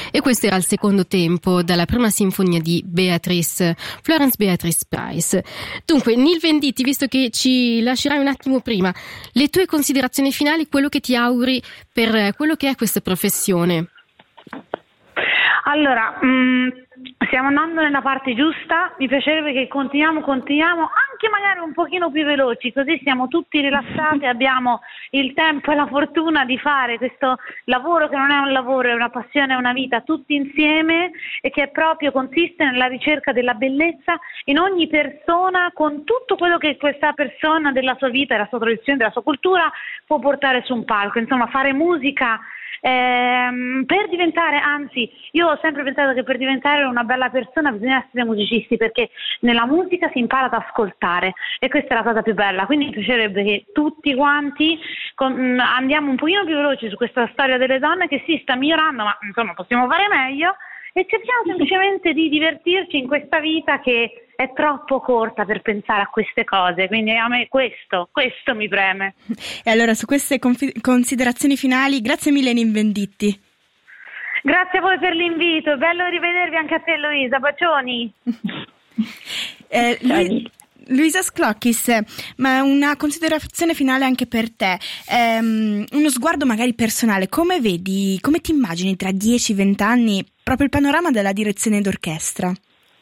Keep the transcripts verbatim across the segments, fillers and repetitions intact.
E questo era il secondo tempo dalla prima sinfonia di Beatrice, Florence Beatrice Price. Dunque, Nil Venditti, visto che ci lascerai un attimo prima, le tue considerazioni finali, quello che ti auguri per quello che è questa professione. Allora, mh, stiamo andando nella parte giusta, mi piacerebbe che continuiamo, continuiamo, anche magari un pochino più veloci, così siamo tutti rilassati, abbiamo il tempo e la fortuna di fare questo lavoro che non è un lavoro, è una passione, è una vita, tutti insieme, e che proprio consiste nella ricerca della bellezza in ogni persona, con tutto quello che questa persona della sua vita, della sua tradizione, della sua cultura può portare su un palco. Insomma, fare musica Ehm, per diventare, anzi, io ho sempre pensato che per diventare una bella persona bisogna essere musicisti, perché nella musica si impara ad ascoltare e questa è la cosa più bella. Quindi mi piacerebbe che tutti quanti con, andiamo un pochino più veloci su questa storia delle donne, che si sta migliorando, ma insomma possiamo fare meglio, e cerchiamo semplicemente di divertirci in questa vita che è troppo corta per pensare a queste cose. Quindi a me questo, questo mi preme. E allora, su queste confi- considerazioni finali, grazie mille Nil Venditti. Grazie a voi per l'invito, bello rivedervi anche a te, Luisa, bacioni. eh, Lu- Luisa Sclocchis, ma una considerazione finale anche per te, ehm, uno sguardo magari personale, come vedi, come ti immagini tra dieci venti anni proprio il panorama della direzione d'orchestra?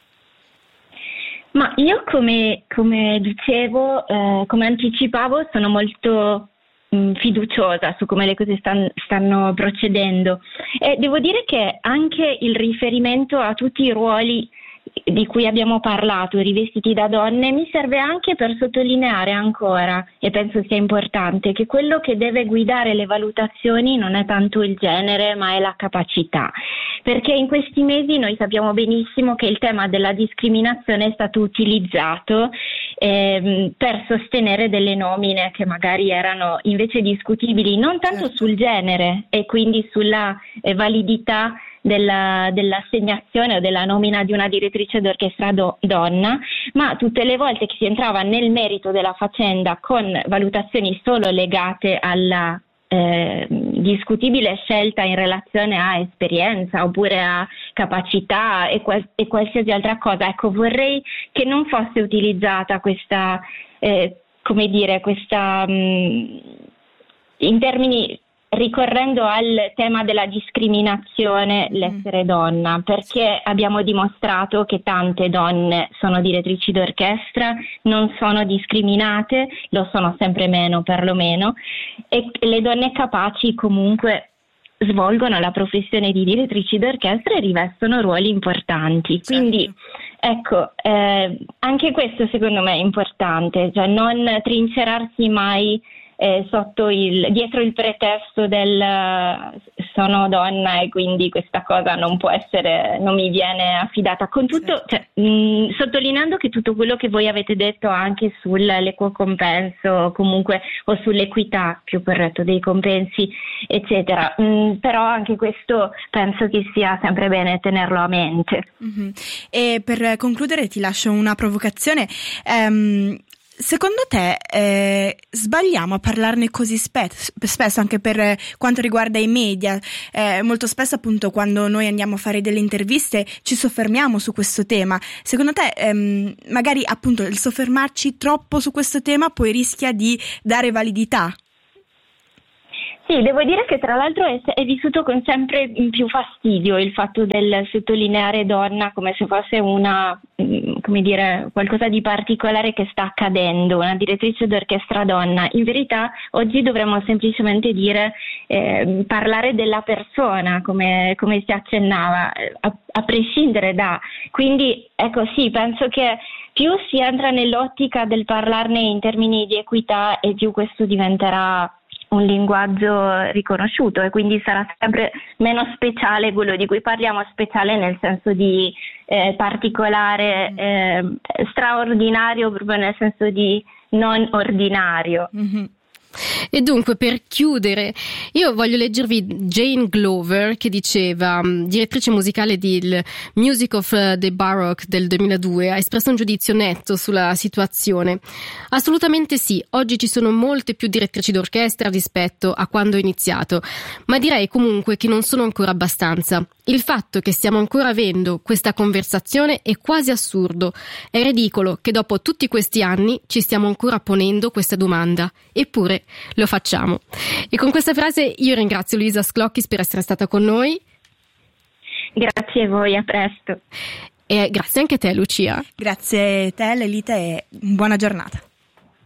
Ma io, come, come dicevo, eh, come anticipavo, sono molto mh, fiduciosa su come le cose stan, stanno procedendo, e devo dire che anche il riferimento a tutti i ruoli di cui abbiamo parlato, rivestiti da donne, mi serve anche per sottolineare ancora, e penso sia importante, che quello che deve guidare le valutazioni non è tanto il genere, ma è la capacità. Perché in questi mesi noi sappiamo benissimo che il tema della discriminazione è stato utilizzato ehm, per sostenere delle nomine che magari erano invece discutibili non tanto certo. sul genere e quindi sulla eh, validità della, dell'assegnazione o della nomina di una direttrice d'orchestra do, donna, ma tutte le volte che si entrava nel merito della faccenda con valutazioni solo legate alla Eh, discutibile scelta in relazione a esperienza oppure a capacità e, qual- e qualsiasi altra cosa. Ecco, vorrei che non fosse utilizzata questa, eh, come dire, questa mh, in termini ricorrendo al tema della discriminazione, l'essere donna, perché abbiamo dimostrato che tante donne sono direttrici d'orchestra, non sono discriminate, lo sono sempre meno perlomeno, e le donne capaci comunque svolgono la professione di direttrici d'orchestra e rivestono ruoli importanti. Certo. Quindi ecco, eh, anche questo secondo me è importante, cioè non trincerarsi mai Eh, sotto il, dietro il pretesto del uh, sono donna e quindi questa cosa non può essere, non mi viene affidata, con tutto, certo. cioè, mh, sottolineando che tutto quello che voi avete detto anche sull'equo compenso comunque o sull'equità, più corretto, dei compensi eccetera, mh, però anche questo penso che sia sempre bene tenerlo a mente. Mm-hmm. E per concludere ti lascio una provocazione. Um, Secondo te eh, sbagliamo a parlarne così spe- spesso anche per eh, quanto riguarda i media? Eh, molto spesso appunto quando noi andiamo a fare delle interviste ci soffermiamo su questo tema. Secondo te ehm, magari appunto il soffermarci troppo su questo tema poi rischia di dare validità? Sì, devo dire che tra l'altro è, è vissuto con sempre più fastidio il fatto del sottolineare donna come se fosse una, come dire, qualcosa di particolare che sta accadendo, una direttrice d'orchestra donna. In verità oggi dovremmo semplicemente dire, eh, parlare della persona, come, come si accennava, a, a prescindere da. Quindi ecco sì, penso che più si entra nell'ottica del parlarne in termini di equità e più questo diventerà un linguaggio riconosciuto e quindi sarà sempre meno speciale quello di cui parliamo, speciale nel senso di eh, particolare, eh, straordinario proprio nel senso di non ordinario. Mm-hmm. E dunque, per chiudere, io voglio leggervi Jane Glover, che diceva, direttrice musicale del Music of the Baroque del duemiladue, ha espresso un giudizio netto sulla situazione. Assolutamente sì, oggi ci sono molte più direttrici d'orchestra rispetto a quando ho iniziato, ma direi comunque che non sono ancora abbastanza. Il fatto che stiamo ancora avendo questa conversazione è quasi assurdo. È ridicolo che dopo tutti questi anni ci stiamo ancora ponendo questa domanda. Eppure lo facciamo. E con questa frase io ringrazio Luisa Sclocchis per essere stata con noi. Grazie a voi, a presto. E grazie anche a te, Lucia. Grazie a te, Lelita, e buona giornata.